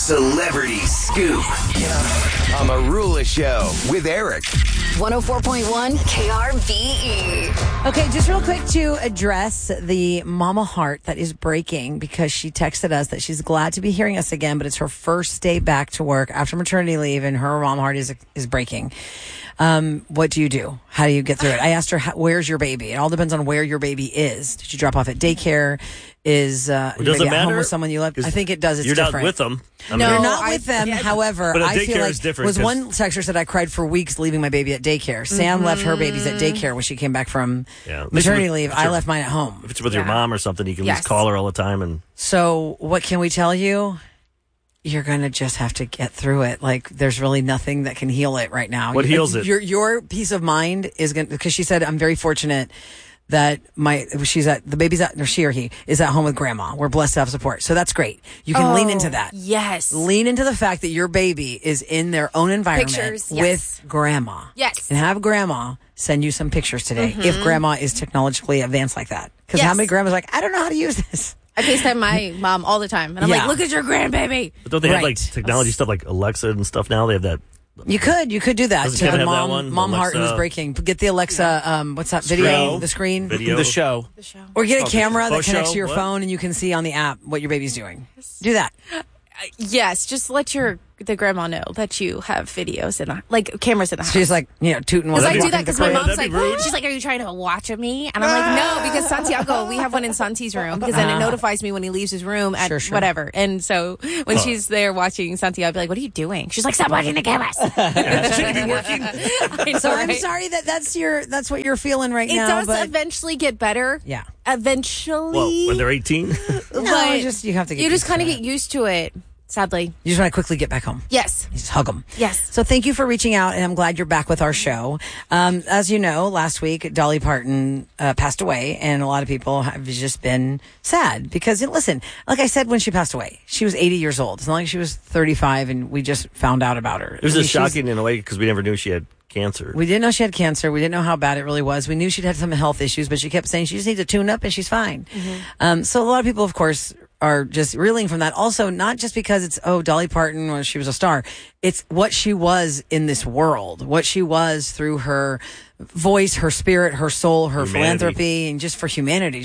Celebrity Scoop on the Rula Show with Eric. 104.1 KRVE. Okay, just real quick to address the mama heart that is breaking because she texted us that she's glad to be hearing us again, but it's her first day back to work after maternity leave and her mama heart is breaking. What do you do? How do you get through it? I asked her, where's your baby? It all depends on where your baby is. Did you drop off at daycare? Is your baby at home with someone you love? I think it does. It's you're different. Not with them. No, you're not with them. However, but I feel like is different was one texter said I cried for weeks leaving my baby at daycare. Sam left her babies at daycare when she came back from maternity leave. I left mine at home. If it's with your mom or something, you can just call her all the time. And so, what can we tell you? You're going to just have to get through it. Like, there's really nothing that can heal it right now. What heals it? Your peace of mind is going to, because she said, I'm very fortunate that she or he is at home with grandma. We're blessed to have support. So that's great. You can lean into that. Yes. Lean into the fact that your baby is in their own environment with grandma. Yes. And have grandma send you some pictures today if grandma is technologically advanced like that. Because how many grandmas are like, I don't know how to use this. I FaceTime my mom all the time. And I'm like, look at your grandbaby. But don't they have like technology stuff like Alexa and stuff now? They have that. You could do that to the mom heart who's breaking. Get the Alexa, what's that video? The screen? Video. The show. Or get a camera that connects to your phone and you can see on the app what your baby's doing. Do that. Yes, just let the grandma know that you have videos in cameras in the house. She's like, tooting one. Because I do that because my mom's like, she's like, are you trying to watch me? And I'm like, no, because Santiago, we have one in Santi's room because then it notifies me when he leaves his room at whatever. And so when she's there watching Santi, I'll be like, what are you doing? She's like, stop watching the cameras. Shouldn't be working. So I'm sorry that's what you're feeling right now. It does eventually get better. Yeah. Eventually. Well, when they're 18? No, you have to get you just kind of get used to it. Sadly. You just want to quickly get back home. Yes. You just hug them. Yes. So thank you for reaching out, and I'm glad you're back with our show. As you know, last week, Dolly Parton passed away, and a lot of people have just been sad because, listen, like I said when she passed away, she was 80 years old. As long as she was 35, and we just found out about her. It was just shocking in a way because we never knew she had cancer. We didn't know she had cancer. We didn't know how bad it really was. We knew she'd had some health issues, but she kept saying she just needs to tune up, and she's fine. So a lot of people, of course, are just reeling from that. Also, not just because it's, Dolly Parton, or she was a star. It's what she was in this world, what she was through her voice, her spirit, her soul, her philanthropy, and just for humanity.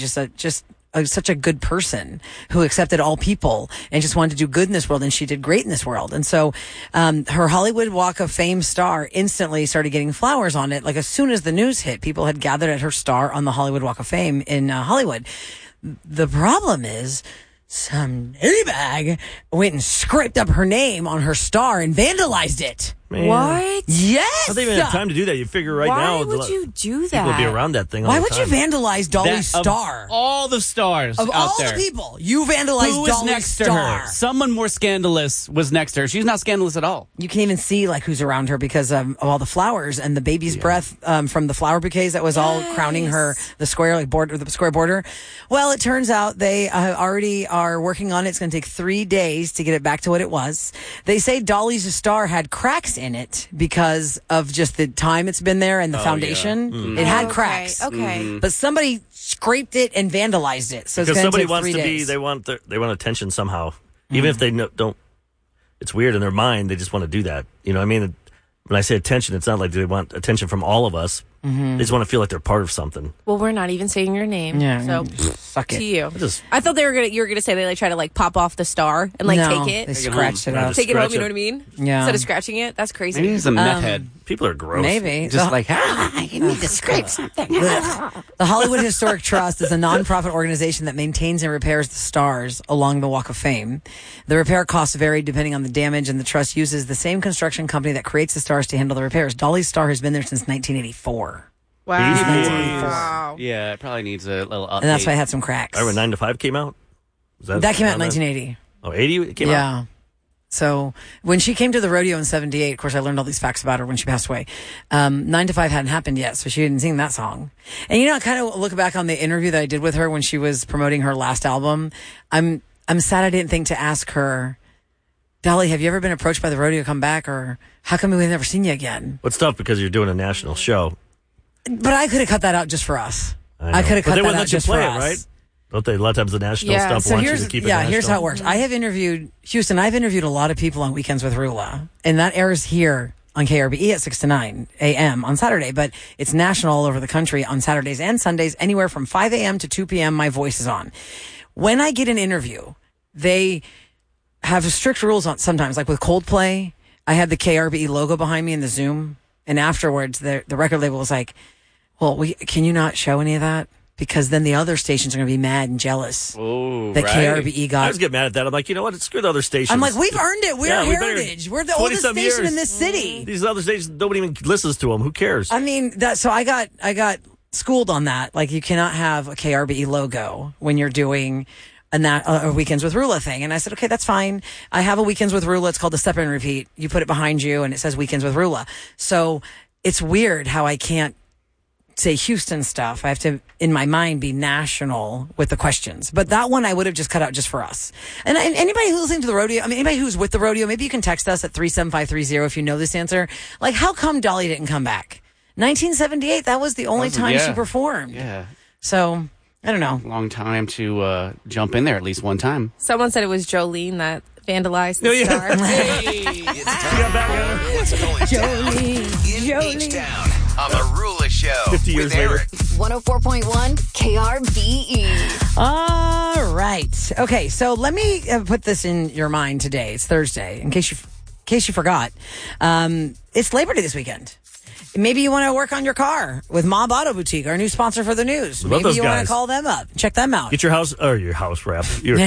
Such a good person who accepted all people and just wanted to do good in this world. And she did great in this world. And so, her Hollywood Walk of Fame star instantly started getting flowers on it. Like as soon as the news hit, people had gathered at her star on the Hollywood Walk of Fame in Hollywood. The problem is, some bag went and scraped up her name on her star and vandalized it. Man. What? Yes. I don't even have time to do that. You figure now. Why would you do that? People will be around that thing all Why the would time. you vandalize Dolly's star? Of all the stars of out all there, the people, you vandalized who was Dolly's next star. to her? Someone more scandalous was next to her. She's not scandalous at all. You can't even see who's around her because of all the flowers and the baby's breath from the flower bouquets that was all crowning her, the square the square border. Well, it turns out they already are working on it. It's going to take 3 days to get it back to what it was. They say Dolly's star had cracks in it because of just the time it's been there and the foundation. Yeah. Mm-hmm. It had cracks. Okay. Mm-hmm. But somebody scraped it and vandalized it. So because it's somebody take wants 3 to days. they want attention somehow. Even if they don't, it's weird in their mind. They just want to do that. You know what I mean? When I say attention, it's not like they want attention from all of us. They just want to feel like they're part of something. Well, we're not even saying your name. Yeah. So, suck it. to you. I thought you were gonna say they try to pop off the star and no, take it. They scratched it up. Take it home, you know what I mean? Yeah. Instead of scratching it. That's crazy. Maybe he's a meth head. People are gross. Maybe. Just you need to scrape something. The Hollywood Historic Trust is a nonprofit organization that maintains and repairs the stars along the Walk of Fame. The repair costs vary depending on the damage, and the trust uses the same construction company that creates the stars to handle the repairs. Dolly's star has been there since 1984. Wow. Yeah, it probably needs a little update. And that's why I had some cracks. Remember 9 to 5 came out? That came out in 1980. Oh, 80 it came out? Yeah. So when she came to the rodeo in 78, of course, I learned all these facts about her when she passed away. 9 to 5 hadn't happened yet, so she didn't sing that song. And I kind of look back on the interview that I did with her when she was promoting her last album. I'm sad I didn't think to ask her, Dolly, have you ever been approached by the rodeo to come back, or how come we've never seen you again? Well, it's tough because you're doing a national show. But I could have cut that out just for us. I could have cut that out just for us. Right? Don't they? A lot of times the national stuff wants you to keep it national. Here's how it works. I've interviewed a lot of people on Weekends with Rula, and that airs here on KRBE at 6 to 9 a.m. on Saturday, but it's national all over the country on Saturdays and Sundays, anywhere from 5 a.m. to 2 p.m. My voice is on. When I get an interview, they have strict rules on sometimes, like with Coldplay. I had the KRBE logo behind me in the Zoom, and afterwards the record label was like, well, can you not show any of that? Because then the other stations are going to be mad and jealous that KRBE got. I was getting mad at that. I'm like, you know what? Screw the other stations. I'm like, we've earned it. We're Heritage. We're the oldest station in this city. These other stations, nobody even listens to them. Who cares? I mean, so I got schooled on that. Like, you cannot have a KRBE logo when you're doing a Weekends with Rula thing. And I said, okay, that's fine. I have a Weekends with Rula. It's called the Step and Repeat. You put it behind you and it says Weekends with Rula. So it's weird how I can't say Houston stuff. I have to, in my mind, be national with the questions. But that one I would have just cut out just for us. And anybody who's listening to the rodeo, anybody who's with the rodeo, maybe you can text us at 37530 if you know this answer. Like, how come Dolly didn't come back? 1978, that was the only time she performed. Yeah. So, I don't know. Long time to jump in there at least one time. Someone said it was Jolene that vandalized the star. Jolene. On the Rula Show. 50 years later. 104.1 KRBE. All right. Okay, so let me put this in your mind today. It's Thursday, in case you forgot. It's Labor Day this weekend. Maybe you want to work on your car with Mob Auto Boutique, our new sponsor for the news. Maybe you want to call them up. Check them out. Get your house wrap. Could you do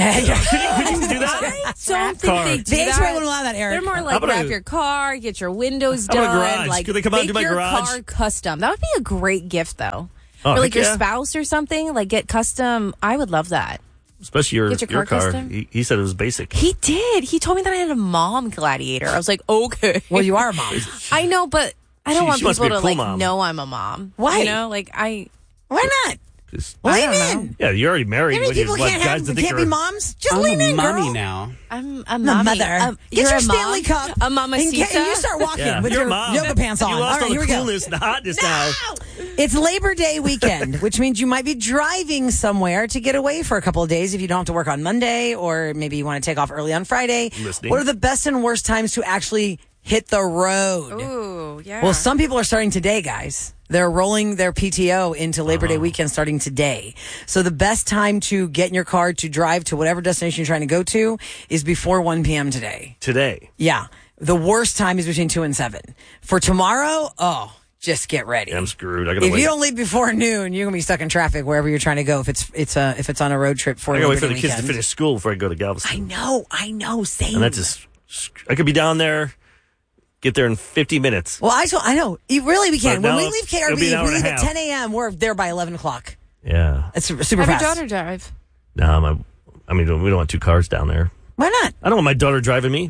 that? I don't think they do that. They wouldn't allow that, Eric. They're more like wrap your car, get your windows done. How about a garage? Like, could they come out and do my garage? Make your car custom. That would be a great gift, though. Oh, for like your spouse or something. Like, get custom. I would love that. Especially your car. Custom? He said it was basic. He did. He told me that I had a mom Gladiator. I was like, okay. Well, you are a mom. I know, but I don't want people to mom. know I'm a mom. Why? You know, like why not? Lean in. Yeah, you're already married. Maybe people can't be moms. Just I'm lean a in, girl. mommy now. I'm a mommy. Get your Stanley Cup. A mamacita. And you start walking with your yoga pants on. You lost all right, the coolness and the hotness now. It's Labor Day weekend, which means you might be driving somewhere to get away for a couple of days if you don't have to work on Monday, or maybe you want to take off early on Friday. What are the best and worst times to actually hit the road? Ooh, yeah. Well, some people are starting today, guys. They're rolling their PTO into Labor Day weekend starting today. So the best time to get in your car to drive to whatever destination you're trying to go to is before 1 p.m. today. Today? Yeah. The worst time is between 2 and 7. For tomorrow, just get ready. Yeah, I'm screwed. I gotta wait. If you don't leave before noon, you're gonna be stuck in traffic wherever you're trying to go. If it's on a road trip for I gotta wait for the kids to finish school before I go to Galveston. I know. Same. And I could be down there. Get there in 50 minutes. Well, I know. We can. When we leave KRB, if we leave at 10 a.m., we're there by 11 o'clock. Yeah. It's super Have fast. your daughter drive. No, we don't want 2 cars down there. Why not? I don't want my daughter driving me.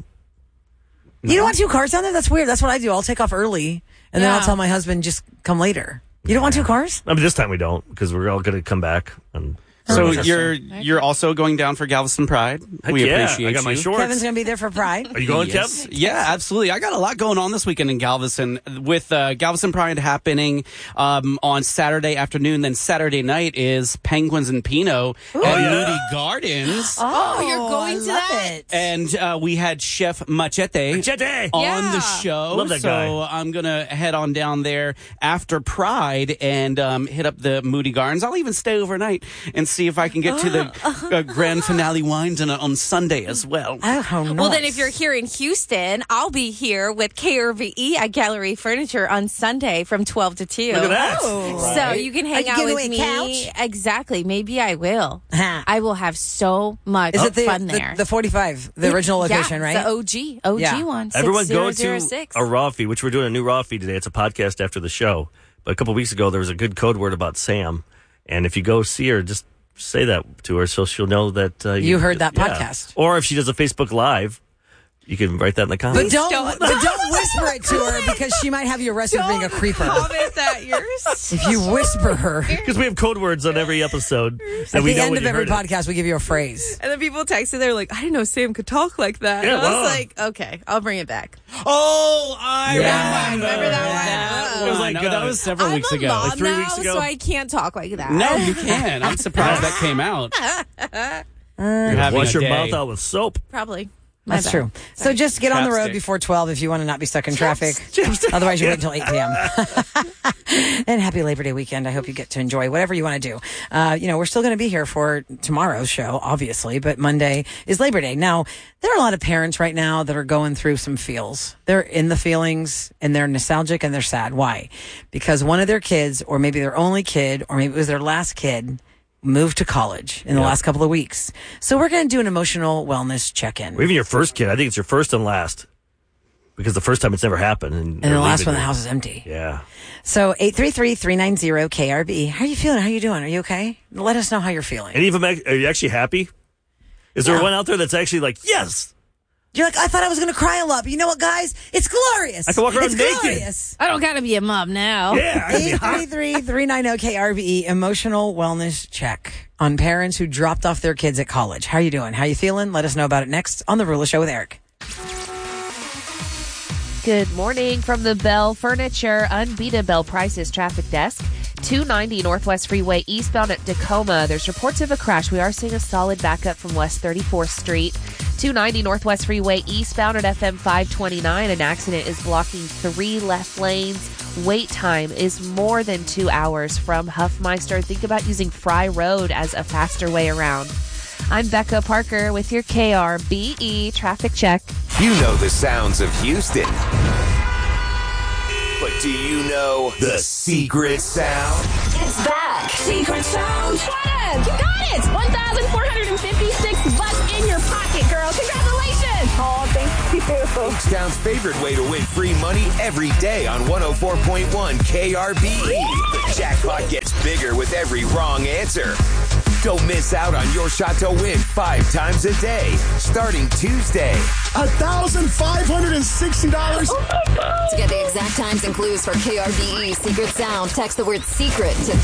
You don't want 2 cars down there? That's weird. That's what I do. I'll take off early, and then I'll tell my husband, just come later. You don't want 2 cars? This time we don't, because we're all going to come back. So you're also going down for Galveston Pride. We appreciate I got my you. shorts. Kevin's going to be there for Pride. Are you going, Yes. Kev? Yeah, absolutely. I got a lot going on this weekend in Galveston with Galveston Pride happening on Saturday afternoon. Then Saturday night is Penguins and Pinot at Moody Gardens. Oh, you're going to that? And we had Chef Machete on the show. Love that guy. So I'm going to head on down there after Pride and hit up the Moody Gardens. I'll even stay overnight and see if I can get to the grand finale wine dinner on Sunday as well. Oh, nice. Well, then if you're here in Houston, I'll be here with KRVE at Gallery Furniture on Sunday from 12 to 2. Look at that. So you can hang out with me. Couch? Exactly. Maybe I will. I will have so much fun there. The 45, the original location, right? The OG one. Everyone go to 6006. a raw feed, which we're doing a new raw feed today. It's a podcast after the show. But a couple weeks ago, there was a good code word about Sam. And if you go see her, just say that to her so she'll know that you heard that podcast. Or if she does a Facebook Live, You can write that in the comments. But don't whisper it to her because she might have you arrested for being a creeper. Comment that If you whisper her. Because we have code words on every episode. At the end of every podcast, we give you a phrase. And then people texted, they're like, I didn't know Sam could talk like that. Yeah, and I was like, okay, I'll bring it back. Oh, I remember that one. It was like, that was several weeks ago. I'm a mom 3 now, weeks ago. so I can't talk like that. No, you can. I'm surprised that came out. You're having Wash a your day. mouth out with soap. Probably. That's true. So just get on the road Chapstick. before 12 if you want to not be stuck in traffic. Otherwise, you wait until 8 p.m. And happy Labor Day weekend. I hope you get to enjoy whatever you want to do. We're still going to be here for tomorrow's show, obviously, but Monday is Labor Day. Now, there are a lot of parents right now that are going through some feels. They're in the feelings and they're nostalgic and they're sad. Why? Because one of their kids, or maybe their only kid, or maybe it was their last kid, moved to college in the last couple of weeks. So we're going to do an emotional wellness check-in. Or even your first kid. I think it's your first and last. Because the first time it's never happened. And the last one, the house is empty. Yeah. So 833-390-KRB. How are you feeling? How are you doing? Are you okay? Let us know how you're feeling. Any of them, are you actually happy? Is there one out there that's actually like, yes? You're like, I thought I was going to cry a lot, but you know what, guys? It's glorious. I can walk around it's naked. Glorious. I don't got to be a mom now. Yeah. 833-390-KRBE, emotional wellness check on parents who dropped off their kids at college. How are you doing? How are you feeling? Let us know about it next on The Rula Show with Eric. Good morning from the Bell Furniture Unbeaten Bell Prices traffic desk. 290 Northwest Freeway eastbound at Tacoma. There's reports of a crash. We are seeing a solid backup from West 34th Street. 290 Northwest Freeway eastbound at FM 529. An accident is blocking 3 left lanes. Wait time is more than 2 hours from Huffmeister. Think about using Fry Road as a faster way around. I'm Becca Parker with your KRBE traffic check. You know the sounds of Houston. But do you know the secret sound? It's back. Secret sound. What? You got it. $1,456 in your pocket, girl. Congratulations. Oh, thank you. H-Town's favorite way to win free money every day on 104.1 KRBE. The jackpot gets bigger with every wrong answer. Don't miss out on your shot to win 5 times a day, starting Tuesday. $1,560. To get the exact times and clues for KRBE's Secret Sound, text the word secret to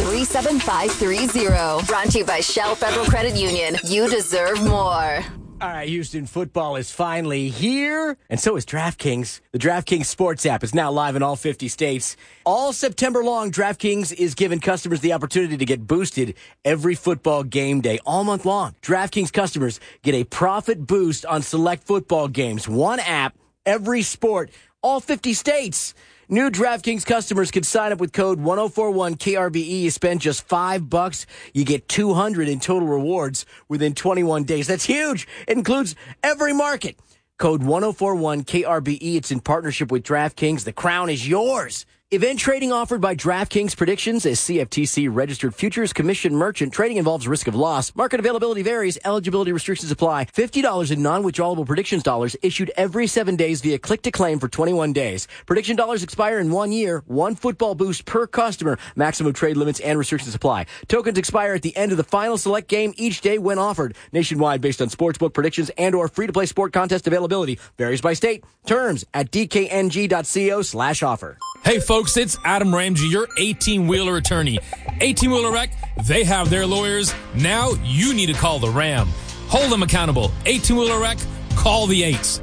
37530. Brought to you by Shell Federal Credit Union. You deserve more. All right, Houston, football is finally here, and so is DraftKings. The DraftKings Sports app is now live in all 50 states. All September long, DraftKings is giving customers the opportunity to get boosted every football game day, all month long. DraftKings customers get a profit boost on select football games. One app, every sport, all 50 states. New DraftKings customers can sign up with code 1041KRBE. You spend just $5. You get $200 in total rewards within 21 days. That's huge. It includes every market. Code 1041KRBE. It's in partnership with DraftKings. The crown is yours. Event trading offered by DraftKings Predictions as CFTC registered futures commission merchant. Trading involves risk of loss. Market availability varies. Eligibility restrictions apply. $50 in non-withdrawable predictions dollars issued every 7 days via click to claim for 21 days. Prediction dollars expire in 1 year. 1 football boost per customer. Maximum trade limits and restrictions apply. Tokens expire at the end of the final select game each day when offered. Nationwide based on sportsbook predictions and or free-to-play sport contest availability. Varies by state. Terms at dkng.co/offer. Hey folks, it's Adam Ramsey, your 18-wheeler attorney. 18-wheeler wreck, they have their lawyers. Now you need to call the Ram. Hold them accountable. 18-wheeler wreck, call the 8s.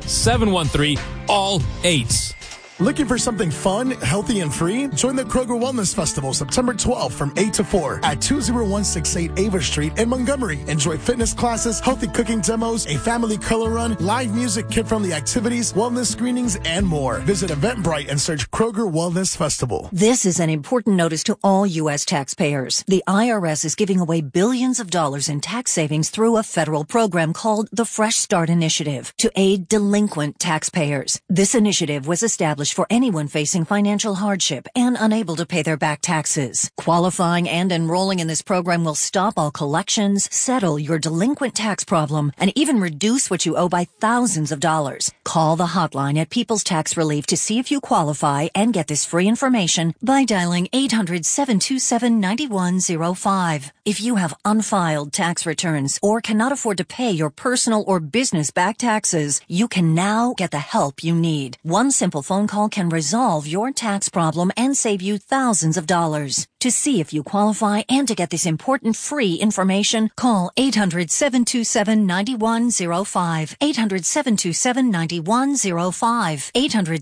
713-ALL-8s. Looking for something fun, healthy, and free? Join the Kroger Wellness Festival September 12th from 8 to 4 at 20168 Ava Street in Montgomery. Enjoy fitness classes, healthy cooking demos, a family color run, live music, kid-friendly activities, wellness screenings, and more. Visit Eventbrite and search Kroger Wellness Festival. This is an important notice to all U.S. taxpayers. The IRS is giving away billions of dollars in tax savings through a federal program called the Fresh Start Initiative to aid delinquent taxpayers. This initiative was established established for anyone facing financial hardship and unable to pay their back taxes. Qualifying and enrolling in this program will stop all collections, settle your delinquent tax problem, and even reduce what you owe by thousands of dollars. Call the hotline at People's Tax Relief to see if you qualify and get this free information by dialing 800-727-9105. If you have unfiled tax returns or cannot afford to pay your personal or business back taxes, you can now get the help you need. One simple phone call can resolve your tax problem and save you thousands of dollars. To see if you qualify and to get this important free information, call 800-727-9105. 800-727-9105.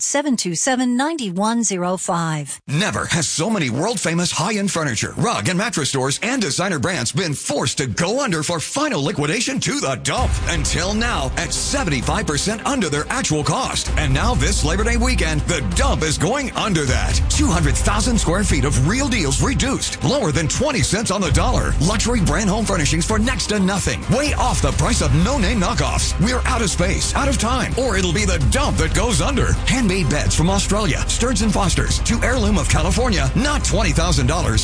800-727-9105. Never has so many world-famous high-end furniture, rug, and mattress stores and designer brands been forced to go under for final liquidation to the dump. Until now, at 75% under their actual cost. And now this Labor Day weekend, the dump is going under that. 200,000 square feet of real deals reduced, lower than 20 cents on the dollar. Luxury brand home furnishings for next to nothing. Way off the price of no-name knockoffs. We're out of space, out of time, or it'll be the dump that goes under. Handmade beds from Australia, Stearns & Foster's, to Heirloom of California, not $20,000,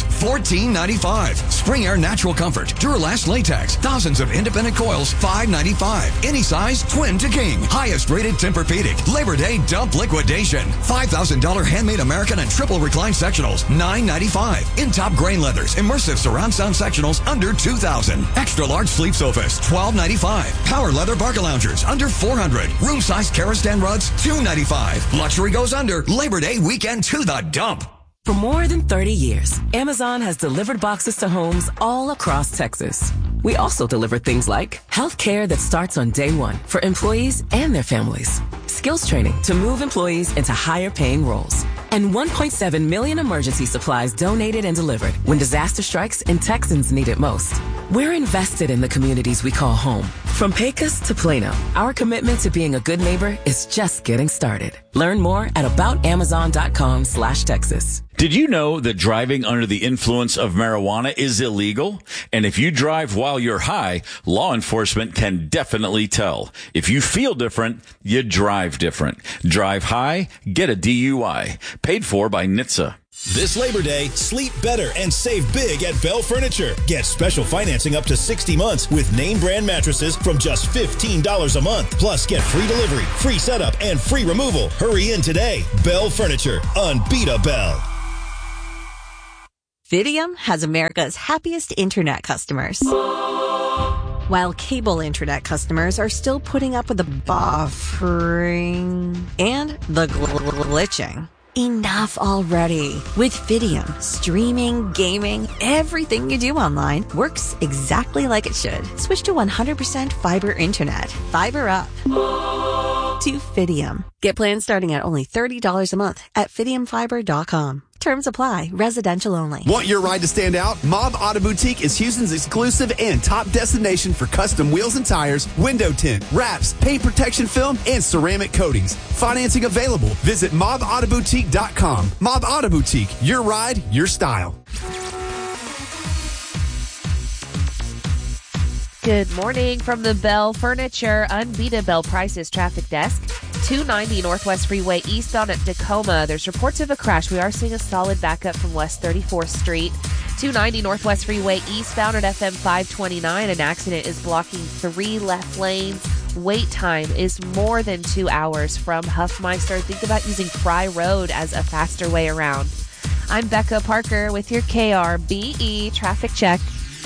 $14.95. Spring Air Natural Comfort, Duralast Latex, thousands of independent coils, $5.95. Any size, twin to king. Highest rated Tempur-Pedic. Labor Day dump liquidation. $5,000 handmade American and triple recline sectionals, $9.95. In top grain leathers, immersive surround sound sectionals under $2,000. Extra large sleep sofas, $12.95. Power leather barca loungers under $400. Room size Karastan rugs, $2.95. Luxury goes under. Labor Day weekend to the dump. For more than 30 years, Amazon has delivered boxes to homes all across Texas. We also deliver things like healthcare that starts on day one for employees and their families, skills training to move employees into higher paying roles, and 1.7 million emergency supplies donated and delivered when disaster strikes and Texans need it most. We're invested in the communities we call home. From Pecos to Plano, our commitment to being a good neighbor is just getting started. Learn more at aboutamazon.com/Texas. Did you know that driving under the influence of marijuana is illegal? And if you drive while you're high, law enforcement can definitely tell. If you feel different, you drive different. Drive high, get a DUI. Paid for by NHTSA. This Labor Day, sleep better and save big at Bell Furniture. Get special financing up to 60 months with name brand mattresses from just $15 a month. Plus, get free delivery, free setup, and free removal. Hurry in today. Bell Furniture. Unbeat Bell. Fidium has America's happiest internet customers. While cable internet customers are still putting up with the buffering and the glitching. Enough already. With Fidium, streaming, gaming, everything you do online works exactly like it should. Switch to 100% fiber internet. Fiber up. To Fidium. Get plans starting at only $30 a month at FidiumFiber.com. Terms apply. Residential only. Want your ride to stand out? Mob Auto Boutique is Houston's exclusive and top destination for custom wheels and tires, window tint, wraps, paint protection film, and ceramic coatings. Financing available. Visit mobautoboutique.com. Mob Auto Boutique. Your ride, your style. Good morning from the Bell Furniture Unbeat Bell Prices traffic desk. 290 Northwest Freeway eastbound at Tacoma. There's reports of a crash. We are seeing a solid backup from West 34th Street. 290 Northwest Freeway eastbound at FM 529. An accident is blocking 3 left lanes. Wait time is more than 2 hours from Huffmeister. Think about using Fry Road as a faster way around. I'm Becca Parker with your KRBE traffic check.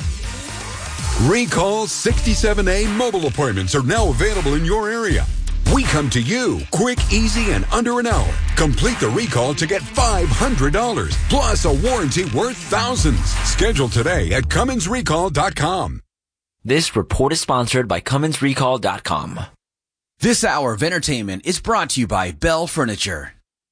Recall 67A mobile appointments are now available in your area. We come to you quick, easy, and under an hour. Complete the recall to get $500 plus a warranty worth thousands. Schedule today at CumminsRecall.com. This report is sponsored by CumminsRecall.com. This hour of entertainment is brought to you by Bell Furniture.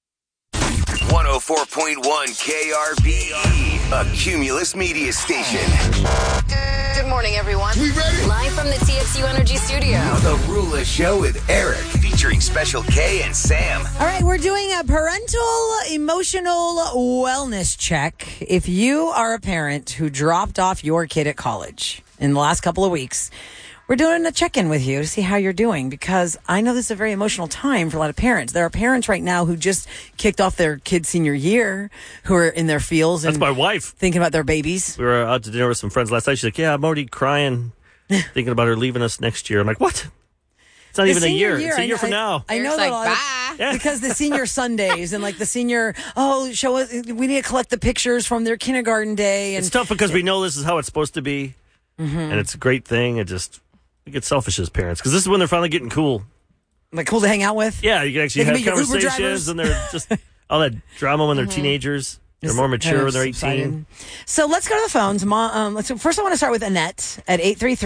104.1 KRBE, a Cumulus media station. Good morning, everyone. We ready? Live from the TXU Energy Studio. The Rula Show with Eric, featuring Special K and Sam. All right, we're doing a parental emotional wellness check. If you are a parent who dropped off your kid at college in the last couple of weeks, We're doing a check-in with you to see how you're doing, because I know this is a very emotional time for a lot of parents. There are parents right now who just kicked off their kid's senior year, who are in their fields. That's my wife. Thinking about their babies. We were out to dinner with some friends last night. She's like, yeah, I'm already crying, thinking about her leaving us next year. I'm like, what? It's not even a year. It's a year from now. I know that because the senior Sundays and like the senior, show us, we need to collect the pictures from their kindergarten day. And it's tough because we know this is how it's supposed to be. Mm-hmm. And it's a great thing. We get selfish as parents because this is when they're finally getting cool. Like cool to hang out with? Yeah, you can actually have conversations and they're just all that drama when they're teenagers. They're more mature when they're 18. So let's go to the phones. First, I want to start with Annette at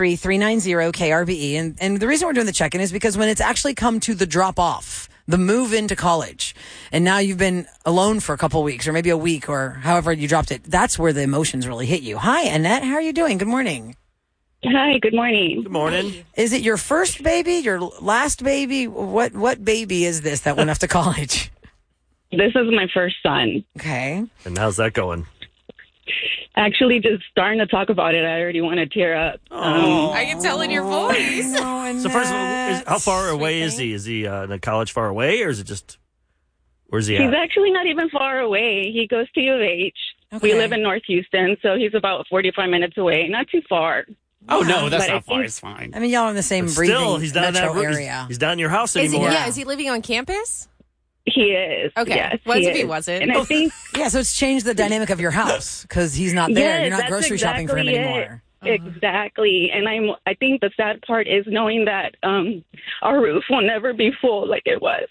833-390-KRBE. And the reason we're doing the check-in is because when it's actually come to the drop-off, the move into college, and now you've been alone for a couple weeks or maybe a week or however you dropped it, that's where the emotions really hit you. Hi, Annette. How are you doing? Good morning. Hi, good morning. Good morning. Is it your first baby, your last baby? What baby is this that went off to college? This is my first son. Okay. And how's that going? Actually, just starting to talk about it, I already want to tear up. I can tell in your voice. So first of all, how far away is he? Is he in a college far away, or is it just, where's he at? He's actually not even far away. He goes to U of H. Okay. We live in North Houston, so he's about 45 minutes away. Not too far. Oh, no, that's not far. It's fine. I mean, y'all are in the same breathing still, he's not metro in that area. He's not in your house anymore. Is he living on campus? He is. Okay. Yes, what if he is. wasn't? And I think so it's changed the dynamic of your house because he's not there. Yes, You're not grocery shopping for him anymore. Exactly. And I think the sad part is knowing that our roof will never be full like it was.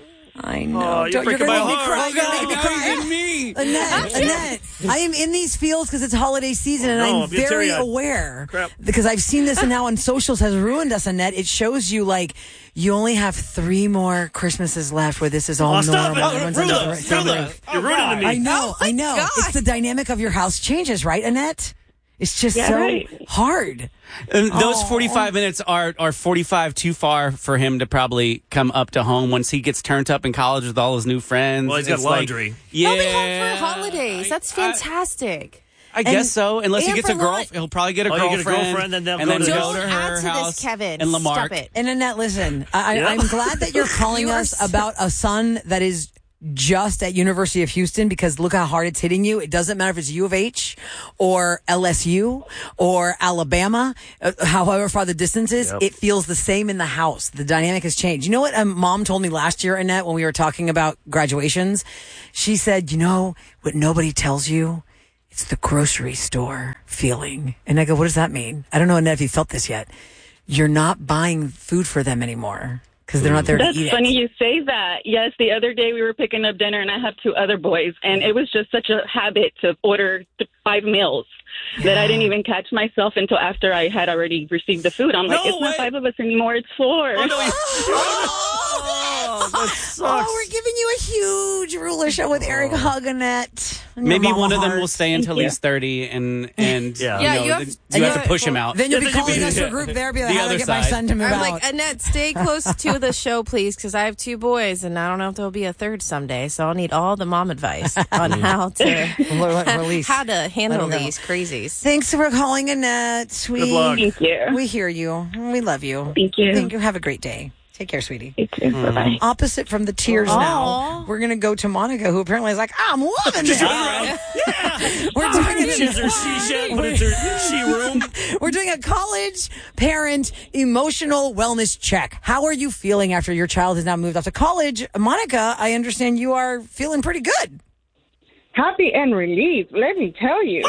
I know. You're breaking my heart. You're going to make me cry. Me. Annette, I am in these fields because it's holiday season, and I'm very aware because I've seen this, and now on socials has ruined us, Annette. It shows you like you only have 3 more Christmases left where this is all normal. Everyone's under the same roof. You're ruining me. I know. It's the dynamic of your house changes, right, Annette? It's just hard. And those 45 minutes are 45 too far for him to probably come up to home once he gets turned up in college with all his new friends. Well, he's got laundry. He'll be home for holidays. That's fantastic. I guess so. Unless he gets a girlfriend. He'll probably get a girlfriend. Get a girlfriend, and then go to her house. This, Kevin. And Lamar. Stop it. And Annette, listen, I'm glad that you're calling us about a son that is just at University of Houston, because look how hard it's hitting you. It doesn't matter if it's U of H or LSU or Alabama, however far the distance is, it feels the same in the house. The dynamic has changed. You know what Mom told me last year, Annette, when we were talking about graduations? She said, you know what nobody tells you? It's the grocery store feeling. And I go, what does that mean? I don't know, Annette, if you felt this yet. You're not buying food for them anymore because they're not there to eat it. That's funny you say that. Yes, the other day we were picking up dinner and I have 2 other boys, and it was just such a habit to order 5 meals that I didn't even catch myself until after I had already received the food. I'm like, it's not 5 of us anymore, it's 4. That sucks. We're giving you a huge ruler show with Eric Huganette. Maybe one of them will stay until he's 30, and you have to push him out. Then you'll be calling us for group therapy. How do I get my son to move out? I'm like, Annette, stay close to the show, please, because I have 2 boys, and I don't know if there'll be a third someday. So I'll need all the mom advice on how to handle these crazies. Thanks for calling, Annette. Good luck. Thank you. We hear you. We love you. Thank you. Thank you. Have a great day. Take care, sweetie. You too. Bye-bye. Opposite from the tears now. We're going to go to Monica, who apparently is like, I'm loving this. We're doing it in her she shed, but it's her she room. We're doing a college parent emotional wellness check. How are you feeling after your child has now moved off to college? Monica, I understand you are feeling pretty good. Happy and relieved, let me tell you.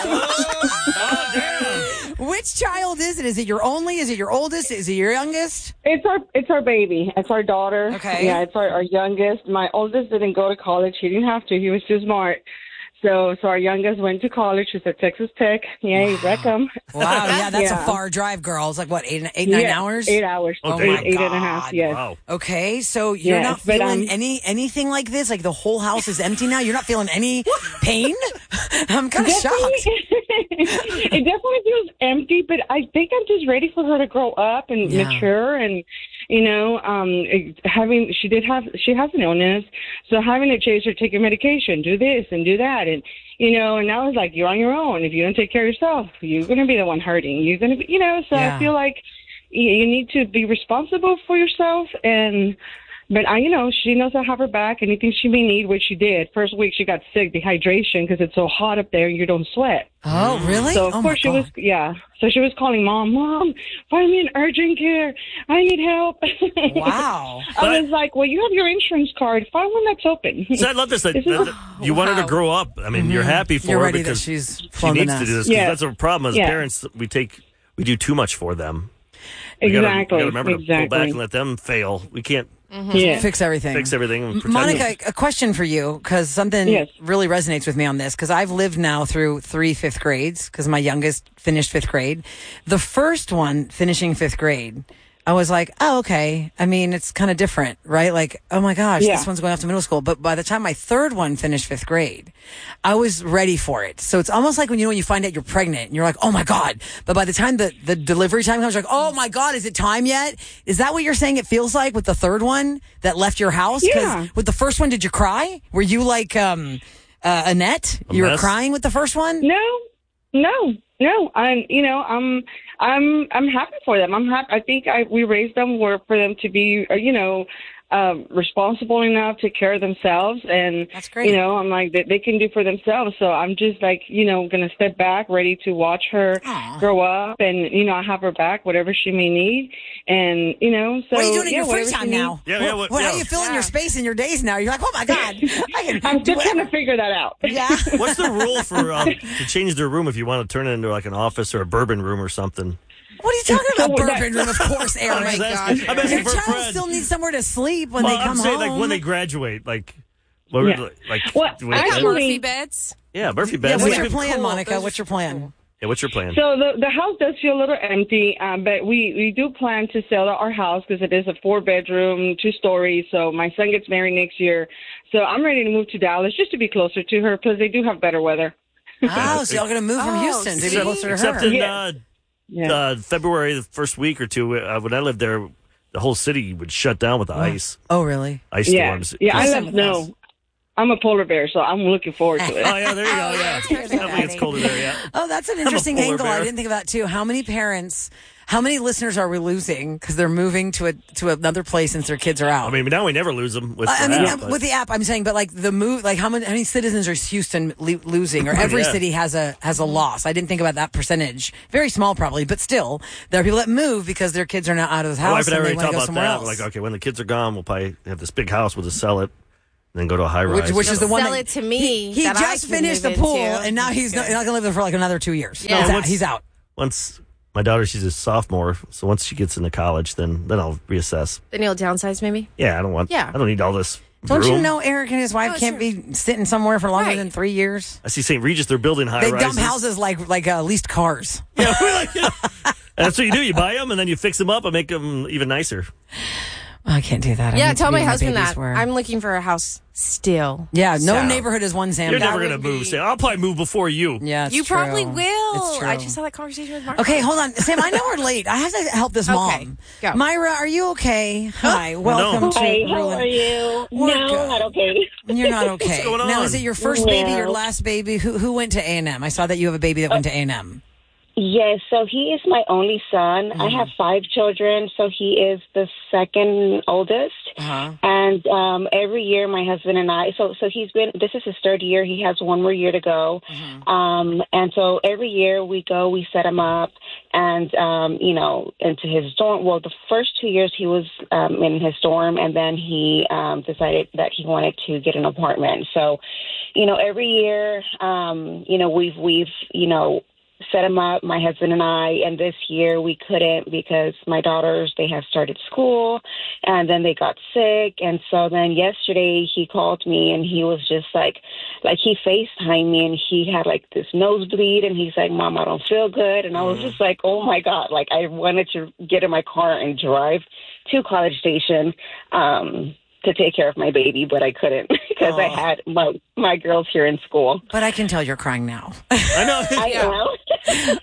Which child is it? Is it your only? Is it your oldest? Is it your youngest? It's our baby. It's our daughter. Okay. Yeah, it's our youngest. My oldest didn't go to college. He didn't have to. He was too smart. So our youngest went to college. She's at Texas Tech. Yay, Wreckham. Wow, yeah, that's a far drive, girl. It's like, what, 9 hours? 8 hours. Eight and a half, yes. Wow. Okay, so you're not feeling anything like this? Like the whole house is empty now? You're not feeling any pain? I'm kind of shocked. It definitely feels empty, but I think I'm just ready for her to grow up and mature and, you know, she has an illness, so having to chase her, take your medication, do this and do that, and you know, and now it's like you're on your own. If you don't take care of yourself, you're going to be the one hurting. You're going to be, you know. So I feel like you need to be responsible for yourself. But she knows I have her back. Anything she may need, which she did. First week she got sick, dehydration, because it's so hot up there and you don't sweat. Oh, really? So of course she was, So she was calling Mom, find me an urgent care. I need help. Wow. I was like, well, you have your insurance card. Find one that's open. So I love this. You want her to grow up. I mean, you're happy for her because she needs to do this. Yeah. That's a problem as parents. We do too much for them. Exactly. We gotta remember to pull back and let them fail. We can't fix everything. Monica, a question for you, because something really resonates with me on this, because I've lived now through 3 fifth grades, because my youngest finished 5th grade. The first one finishing 5th grade, I was like, oh, okay. I mean, it's kind of different, right? Like, oh my gosh, this one's going off to middle school. But by the time my 3rd one finished 5th grade, I was ready for it. So it's almost like when you find out you're pregnant and you're like, oh my God. But by the time the delivery time comes, you're like, oh my God, is it time yet? Is that what you're saying it feels like with the 3rd one that left your house? Yeah. With the first one, did you cry? Were you like Annette? You were crying with the first one? No. I'm happy for them. I'm happy. I think we raised them for them to be, responsible enough to take care of themselves. And, that's great. I'm like, they can do for themselves. So I'm just like, going to step back, ready to watch her grow up. And, I have her back, whatever she may need. And, so. What are you doing in your free time now? How are you filling your space in your days now? You're like, oh my God. I'm just trying to figure that out. Yeah. What's the rule for to change their room if you want to turn it into like an office or a bourbon room or something? What are you talking about, bourbon room? Of course, Eric. Oh my gosh. I'm asking Your for a child friend. still needs somewhere to sleep when they come I'm saying, home. like when they graduate, like, Murphy beds. Yeah, Murphy beds. Yeah, what's your plan, Monica? What's your plan? Yeah, what's your plan? So the house does feel a little empty, but we do plan to sell our house because it is a 4-bedroom, 2 stories. So my son gets married next year. So I'm ready to move to Dallas just to be closer to her because they do have better weather. Oh, so y'all going to move from Houston to be closer to her. Except in February, the first week or two, when I lived there, the whole city would shut down with the ice. Oh, really? Ice storms. Yeah, I love snow. I'm a polar bear, so I'm looking forward to it. Oh, yeah, there you go. Yeah, definitely it's colder there, yeah. Oh, that's an interesting angle. I didn't think of that, too. How many listeners are we losing because they're moving to another place since their kids are out? I mean, now we never lose them with with the app. I'm saying, but like the move, like how many citizens are Houston losing, or every city has a loss? I didn't think about that percentage. Very small, probably, but still, there are people that move because their kids are now out of the house. My wife and I and already they want talked to go about somewhere that. else. Like, okay, when the kids are gone, we'll probably have this big house. We'll just sell it. And then go to a high rise. Which is the one sell it to me. He that just I can finished the move pool, into. and now he's not going to live there for like another 2 years. Yeah. He's out. Once my daughter, she's a sophomore, so once she gets into college, then I'll reassess. Then you'll downsize, maybe? Yeah, I don't need all this. Don't you room. know Eric and his wife can't be sitting somewhere for longer than 3 years? I see St. Regis, they're building high rises. They dump houses like leased cars. Yeah, that's what you do. You buy them and then you fix them up and make them even nicer. I can't do that. Yeah, tell my husband that. I'm looking for a house still. Yeah, no neighborhood is one, Sam. You're never going to move, Sam. I'll probably move before you. Yeah, it's you true. probably will. It's true. I just had that conversation with Mark. Okay, hold on. Sam, I know we're late. I have to help this mom. Go. Myra, are you okay? Hi, welcome to Hi, how Ruin. are you? No, not okay. You're not okay. What's going on? Now, is it your first baby, your last baby? Who went to A&M? I saw that you have a baby that went to A&M. Yes, so he is my only son. I have 5 children, so he is the second oldest. And every year my husband and I, so this is his 3rd year. He has 1 more year to go. And so every year we go, we set him up and, into his dorm. Well, the first 2 years he was in his dorm, and then he decided that he wanted to get an apartment. So, every year, we've set him up, my husband and I, and this year we couldn't because my daughters, they have started school, and then they got sick, and so then yesterday he called me, and he was just like he FaceTimed me, and he had like this nosebleed, and he's like, Mom, I don't feel good, and I was just like, oh my God, like I wanted to get in my car and drive to College Station, to take care of my baby, but I couldn't because I had my girls here in school. But I can tell you're crying now. I know. I am.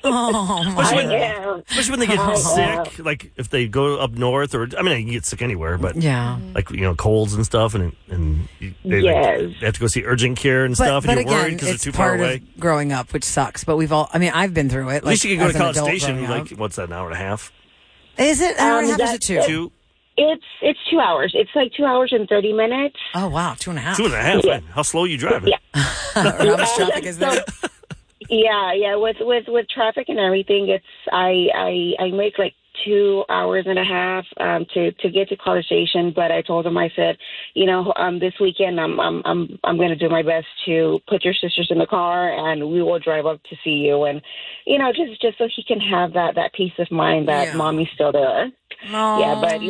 Especially when they get sick, like if they go up north, or I mean, they can get sick anywhere, but like colds and stuff, and they have to go see urgent care and stuff, and you're worried because it's too far away. Of growing up, which sucks, but I've been through it. At least you can go to College Station, like what's that, an hour and a half? Is it an hour and a half? Is it 2? It's 2 hours. It's like 2 hours and 30 minutes. Oh, wow. 2.5. 2.5. Yeah. How slow are you driving? Yeah. How much traffic is there? Yeah. With traffic and everything, it's I make like 2 hours and a half to get to College Station. But I told him, I said, this weekend I'm going to do my best to put your sisters in the car and we will drive up to see you, and just so he can have that peace of mind that mommy's still there. Oh, yeah, but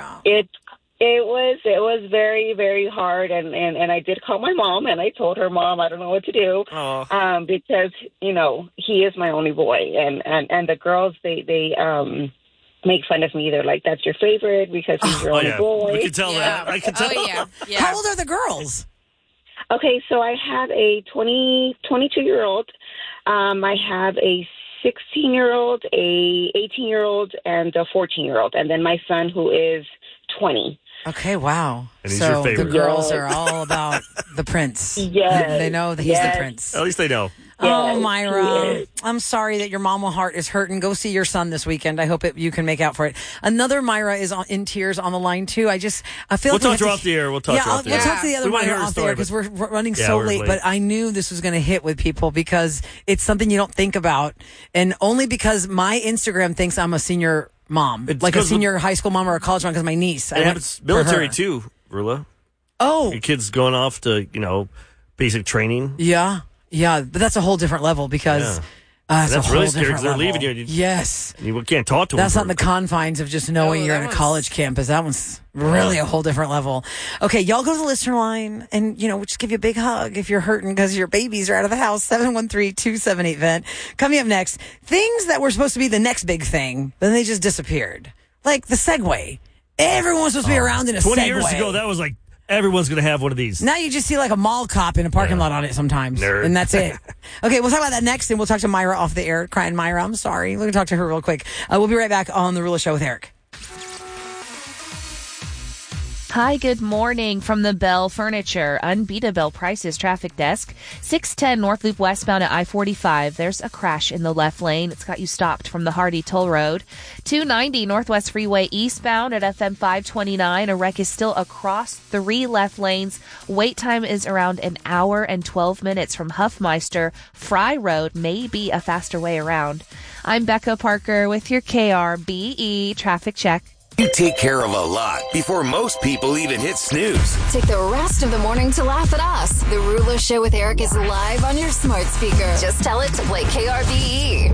it was very, very hard, and I did call my mom, and I told her, Mom, I don't know what to do, because he is my only boy, and the girls they make fun of me. They're like, "That's your favorite because he's your only boy." We can tell that. I can tell. Yeah. How old are the girls? Okay, so I have a 22-year-old. I have a 16-year-old, a 18-year-old, and a 14-year-old, and then my son who is 20. Okay, wow. And he's your favorite. The girls are all about the prince. Yes. They know that he's the prince. At least they know. Oh, Myra, I'm sorry that your mama heart is hurting. Go see your son this weekend. I hope you can make out for it. Another Myra is in tears on the line, too. I feel like we'll talk to her off the air. We'll talk to her off the air. We'll talk to the other Myra off the air because we're running so late. But I knew this was going to hit with people because it's something you don't think about. And only because my Instagram thinks I'm a senior mom, like a senior high school mom or a college mom because my niece. It happens military, too, Rula. Oh. Your kid's going off to, basic training. Yeah, but that's a whole different level because that's really scary because they're leaving you. Yes. You can't talk to them. That's not in the confines of just knowing you're in a college campus. That one's really a whole different level. Okay, y'all go to the listener line and, we'll just give you a big hug if you're hurting because your babies are out of the house. 713-278-VENT. Coming up next, things that were supposed to be the next big thing, then they just disappeared. Like the Segway. Everyone was supposed to be around in a 20 Segway. years ago, that was like, everyone's going to have one of these. Now you just see like a mall cop in a parking lot on it sometimes. Nerd. And that's it. Okay, we'll talk about that next, and we'll talk to Myra off the air. Crying Myra, I'm sorry. We're going to talk to her real quick. We'll be right back on The Rula Show with Eric. Hi, good morning from the Bell Furniture Unbeatable Bell Prices traffic desk. 610 North Loop westbound at I-45. There's a crash in the left lane. It's got you stopped from the Hardy Toll Road. 290 Northwest Freeway eastbound at FM 529. A wreck is still across 3 left lanes. Wait time is around an hour and 12 minutes from Huffmeister. Fry Road may be a faster way around. I'm Becca Parker with your KRBE traffic check. You take care of a lot before most people even hit snooze. Take the rest of the morning to laugh at us. The Rula Show with Eric is live on your smart speaker. Just tell it to play KRBE.